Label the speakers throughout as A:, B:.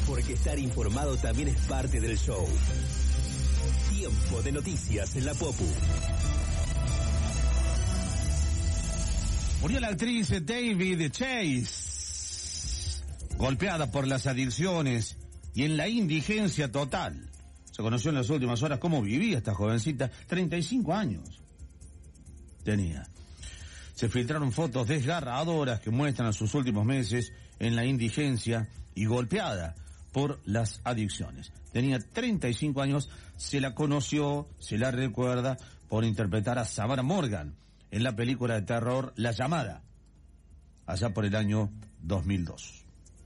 A: porque estar informado también es parte del show. Tiempo de noticias en la Popu.
B: Murió la actriz David Chase, golpeada por las adicciones y en la indigencia total. Se conoció en las últimas horas cómo vivía esta jovencita, 35 años tenía. Se filtraron fotos desgarradoras que muestran sus últimos meses en la indigencia y golpeada por las adicciones. Tenía 35 años, se la conoció, se la recuerda por interpretar a Savannah Morgan en la película de terror La Llamada, allá por el año 2002.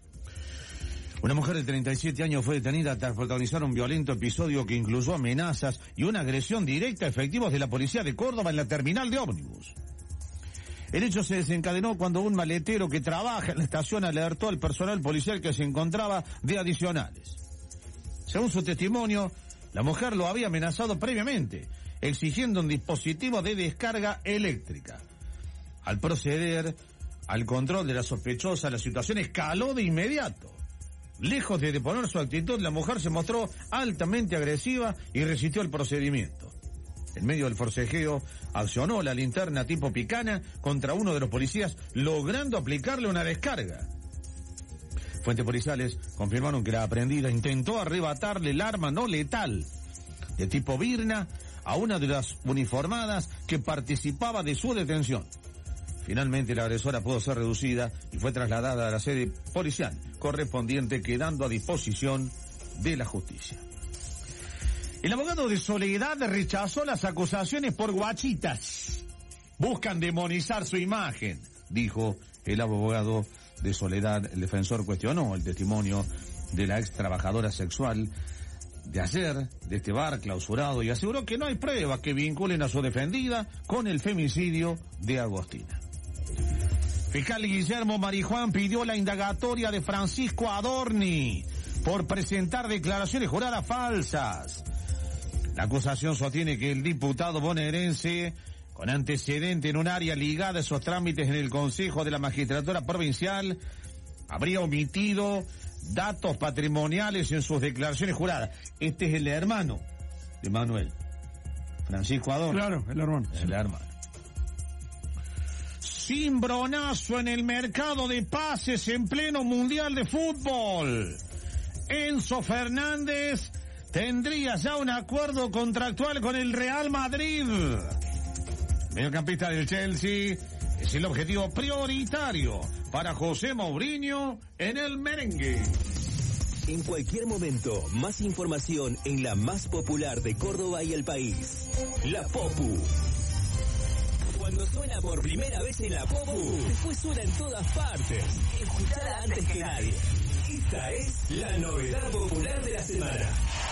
B: Una mujer de 37 años fue detenida tras protagonizar un violento episodio que incluyó amenazas y una agresión directa a efectivos de la policía de Córdoba en la terminal de ómnibus. El hecho se desencadenó cuando un maletero que trabaja en la estación alertó al personal policial que se encontraba de adicionales. Según su testimonio, la mujer lo había amenazado previamente, exigiendo un dispositivo de descarga eléctrica. Al proceder al control de la sospechosa, la situación escaló de inmediato. Lejos de deponer su actitud, la mujer se mostró altamente agresiva y resistió el procedimiento. En medio del forcejeo, accionó la linterna tipo picana contra uno de los policías, logrando aplicarle una descarga. Fuentes policiales confirmaron que la aprendida intentó arrebatarle el arma no letal de tipo Virna a una de las uniformadas que participaba de su detención. Finalmente la agresora pudo ser reducida y fue trasladada a la sede policial correspondiente, quedando a disposición de la justicia. El abogado de Soledad rechazó las acusaciones por guachitas. Buscan demonizar su imagen, dijo el abogado de Soledad. El defensor cuestionó el testimonio de la ex trabajadora sexual de ayer de este bar clausurado y aseguró que no hay pruebas que vinculen a su defendida con el femicidio de Agostina. Fiscal Guillermo Marijuán pidió la indagatoria de Francisco Adorni por presentar declaraciones juradas falsas. La acusación sostiene que el diputado bonaerense, con antecedente en un área ligada a esos trámites en el Consejo de la Magistratura Provincial, habría omitido datos patrimoniales en sus declaraciones juradas. Este es el hermano de Manuel, Francisco Adorni.
C: Claro, el hermano.
B: El hermano. Cimbronazo en el mercado de pases en pleno Mundial de Fútbol. Enzo Fernández tendría ya un acuerdo contractual con el Real Madrid. Mediocampista del Chelsea es el objetivo prioritario para José Mourinho en el merengue.
A: En cualquier momento, más información en la más popular de Córdoba y el país. La Popu. Cuando suena por primera vez en la Popu, después suena en todas partes. Escuchada antes que nadie. Esta es la novedad popular de la semana.